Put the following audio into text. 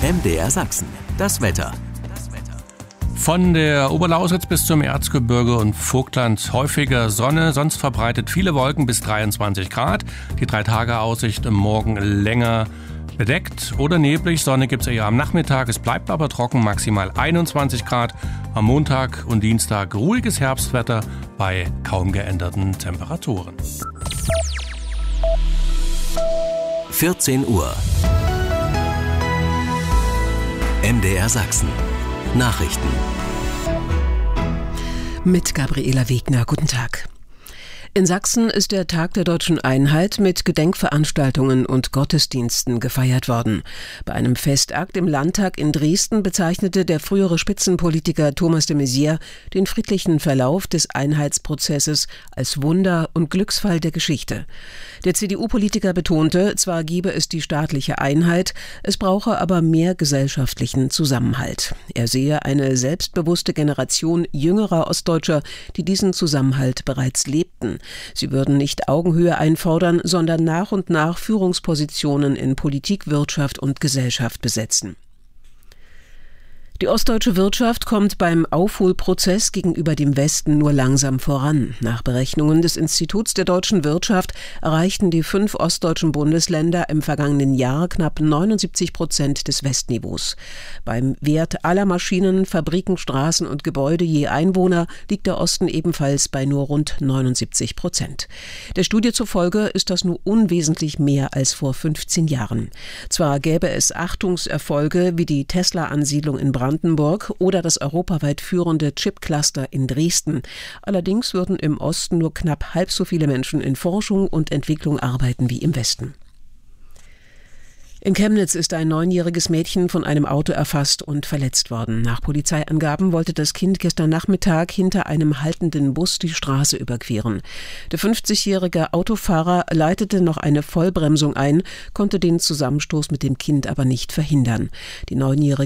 MDR Sachsen. Das Wetter. Von der Oberlausitz bis zum Erzgebirge und Vogtland häufiger Sonne, sonst verbreitet viele Wolken bis 23 Grad. Die 3-Tage-Aussicht morgen länger bedeckt oder neblig. Sonne gibt es eher am Nachmittag. Es bleibt aber trocken, maximal 21 Grad. Am Montag und Dienstag ruhiges Herbstwetter bei kaum geänderten Temperaturen. 14 Uhr. MDR Sachsen. Nachrichten. Mit Gabriela Wegner. Guten Tag. In Sachsen ist der Tag der Deutschen Einheit mit Gedenkveranstaltungen und Gottesdiensten gefeiert worden. Bei einem Festakt im Landtag in Dresden bezeichnete der frühere Spitzenpolitiker Thomas de Maizière den friedlichen Verlauf des Einheitsprozesses als Wunder und Glücksfall der Geschichte. Der CDU-Politiker betonte, zwar gebe es die staatliche Einheit, es brauche aber mehr gesellschaftlichen Zusammenhalt. Er sehe eine selbstbewusste Generation jüngerer Ostdeutscher, die diesen Zusammenhalt bereits lebten. Sie würden nicht Augenhöhe einfordern, sondern nach und nach Führungspositionen in Politik, Wirtschaft und Gesellschaft besetzen. Die ostdeutsche Wirtschaft kommt beim Aufholprozess gegenüber dem Westen nur langsam voran. Nach Berechnungen des Instituts der deutschen Wirtschaft erreichten die 5 ostdeutschen Bundesländer im vergangenen Jahr knapp 79% des Westniveaus. Beim Wert aller Maschinen, Fabriken, Straßen und Gebäude je Einwohner liegt der Osten ebenfalls bei nur rund 79%. Der Studie zufolge ist das nur unwesentlich mehr als vor 15 Jahren. Zwar gäbe es Achtungserfolge wie die Tesla-Ansiedlung in Brandenburg oder das europaweit führende Chip-Cluster in Dresden. Allerdings würden im Osten nur knapp halb so viele Menschen in Forschung und Entwicklung arbeiten wie im Westen. In Chemnitz ist ein 9-jähriges Mädchen von einem Auto erfasst und verletzt worden. Nach Polizeiangaben wollte das Kind gestern Nachmittag hinter einem haltenden Bus die Straße überqueren. Der 50-jährige Autofahrer leitete noch eine Vollbremsung ein, konnte den Zusammenstoß mit dem Kind aber nicht verhindern. Die 9-jährige